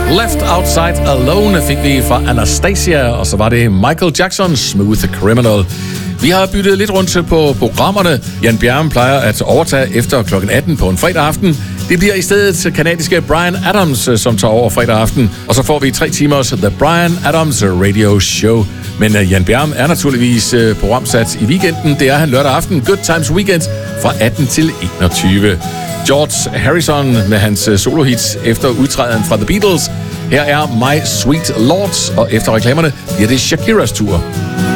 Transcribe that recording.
Left Outside Alone fik vi fra Anastasia, og så var det Michael Jackson, Smooth Criminal. Vi har byttet lidt rundt på programmerne. Jan Bjerre plejer at overtage efter kl. 18 på en fredag aften. Det bliver i stedet kanadiske Bryan Adams, som tager over fredag aften. Og så får vi 3 timers The Bryan Adams Radio Show. Men Jan Bjerre er naturligvis programsat i weekenden. Det er han lørdag aften. Good Times Weekend fra 18 til 21. George Harrison med hans solohits efter udtræden fra The Beatles. Her er My Sweet Lord, og efter reklamerne bliver det Shakiras tur.